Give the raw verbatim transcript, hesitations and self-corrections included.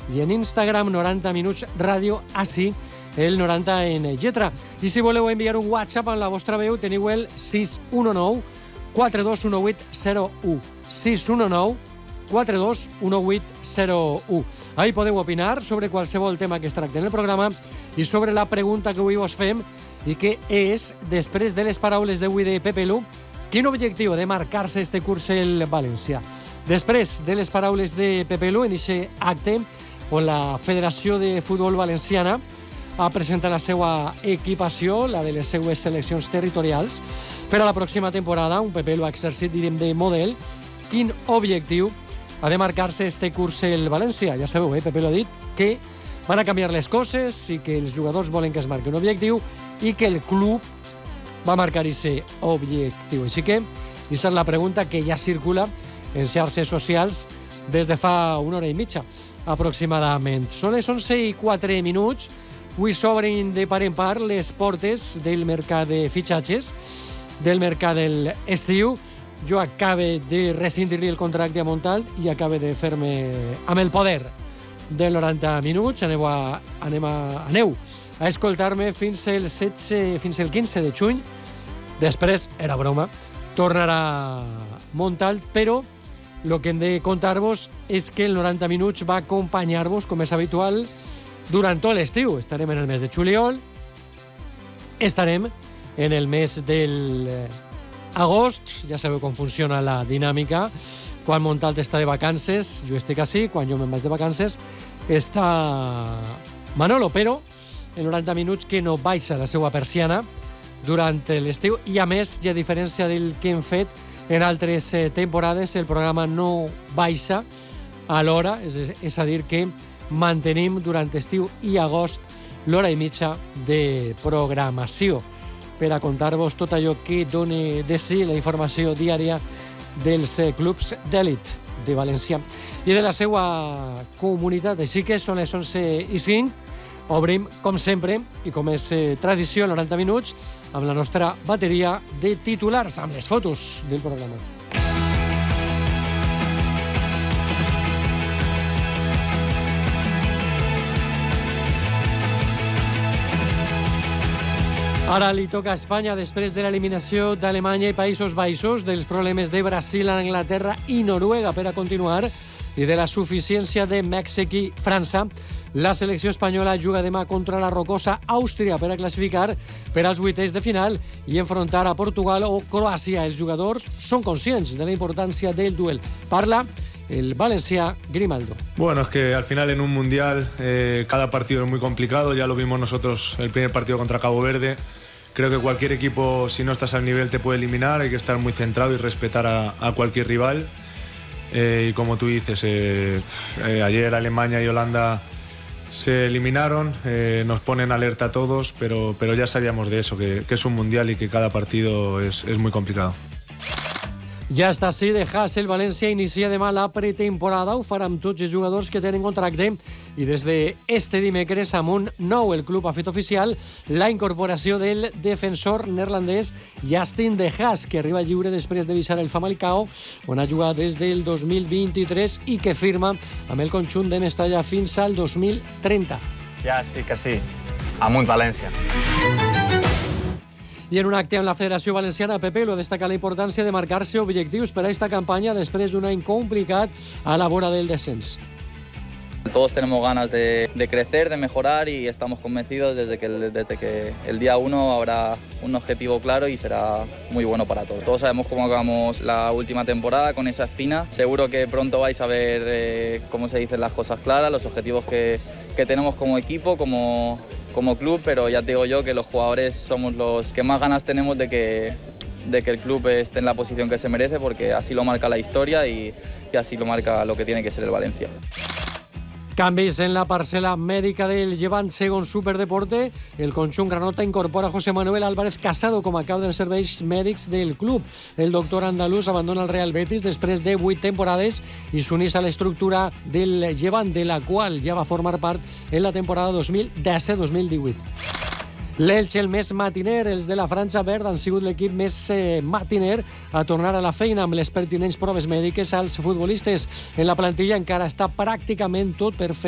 i en Instagram noranta minuts ràdio, així el noranta en lletra. I si voleu enviar un WhatsApp amb la vostra veu, teniu el sis u nou quatre dos u vuit zero u. sis u nou quatre dos u vuit zero u. Ahí podeu opinar sobre qualsevol tema que es tracti en el programa i sobre la pregunta que avui vos fem, i que és, després de les paraules d'avui de Pepe Lu, quin objectiu de marcar-se este curs el València? Després de les paraules de Pepe Lu, en aquest acte on la Federació de Futbol Valenciana ha presentat la seva equipació, la de les seues seleccions territorials, per a la pròxima temporada, un Pepe Lu ha exercit, direm, de model. Quin objectiu ha de marcar-se este curs el València? Ja sabeu, eh? Pepe Lu ha dit que van a canviar les coses i que els jugadors volen que es marqui un objectiu i que el club va marcar aquest objectiu. Així que, aquesta és la pregunta que ja circula en xarxes socials des de fa una hora i mitja, aproximadament. Són les onze i quatre minuts. Avui s'obren de part en part les portes del mercat de fitxatges, del mercat de l'estiu. Jo acabe de rescindir-li el contracte a Montalt i acabe de fer-me amb el poder del noranta minuts. Aneu a, anem a, aneu a escoltar-me fins el setze, fins el quinze de juny. Després, era broma, tornarà Montalt, però el que hem de contar-vos és que el noranta minuts va acompanyar-vos, com és habitual, durant tot l'estiu. Estarem en el mes de juliol, estarem en el mes del agost, ja sabeu com funciona la dinàmica. Quan Montalt està de vacances, jo estic així, quan jo me'n vaig de vacances, està Manolo, però en noranta minuts que no baixa la seva persiana durant l'estiu, i a més, i a diferència del que hem fet en altres temporades, el programa no baixa a l'hora, és, és a dir, que mantenim durant estiu i agost l'hora i mitja de programació per a contar-vos tot allò que doni de si la informació diària dels clubs d'èlit de València i de la seva comunitat. Així que són les onze i cinc. Obrim, com sempre, i com és tradició, noranta minuts, amb la nostra bateria de titulars, amb les fotos del programa. Ara li toca a Espanya, després de l'eliminació d'Alemanya i Països Baixos, dels problemes de Brasil, Anglaterra i Noruega per a continuar, i de la suficiència de Mèxic i França. La selecció espanyola juga demà contra la rocosa Àustria per a classificar per als vuitens de final i enfrontar a Portugal o Croàcia. Els jugadors són conscients de la importància del duel. Parla el valencià Grimaldo. Bueno, es que al final en un mundial eh, cada partido es muy complicado. Ya lo vimos nosotros el primer partido contra Cabo Verde. Creo que cualquier equipo, si no estás al nivel, te puede eliminar. Hay que estar muy centrado y respetar a, a cualquier rival. Eh, y como tú dices, eh, eh, ayer Alemania y Holanda se eliminaron, eh, nos ponen alerta a todos, pero, pero ya sabíamos de eso, que, que es un mundial y que cada partido es, es muy complicado. Ja està així de Haas. El València inicia demà la pretemporada. Ho farà amb tots els jugadors que tenen contracte. I des d'este dimecres amunt nou, el club ha fet oficial la incorporació del defensor neerlandès Justin de Haas, que arriba lliure després de deixar el Famalicão, on ha jugat des del dos mil vint-i-tres i que firma amb el conjunt de Mestalla fins al dos mil trenta. Ja estic així. Amunt València. I en un acte amb la Federació Valenciana, Pepe Lu destaca la importància de marcar-se objectius per a esta campanya després d'un any complicat a la vora del descens. Todos tenemos ganas de, de crecer, de mejorar y estamos convencidos desde que, desde que el día uno habrá un objetivo claro y será muy bueno para todos. Todos sabemos cómo acabamos la última temporada con esa espina. Seguro que pronto vais a ver eh, cómo se dicen las cosas claras, los objetivos que, que tenemos como equipo, como, como club, pero ya te digo yo que los jugadores somos los que más ganas tenemos de que, de que el club esté en la posición que se merece, porque así lo marca la historia y, y así lo marca lo que tiene que ser el Valencia. Canvis en la parcel·la mèdica del Llevant segons Superdeporte. El conjunt granota incorpora José Manuel Álvarez Casado com a cap dels serveis mèdics del club. El doctor andalús abandona el Real Betis després de vuit temporades i s'uneix a l'estructura del Llevant, de la qual ja va formar part en la temporada dos mil disset dos mil divuit. L'Elche, el més matiner, els de la Franja Verd han sigut l'equip més eh, matiner a tornar a la feina amb les pertinents proves mèdiques als futbolistes. En la plantilla encara està pràcticament tot per fer.